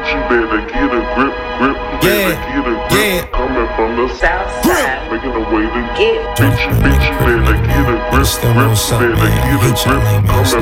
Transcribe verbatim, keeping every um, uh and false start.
you better get a grip, grip. You better get a grip. Yeah. Coming from the south side, making a way to get. Bitch, you, bitch, you better get a grip, grip. You better get a grip. Coming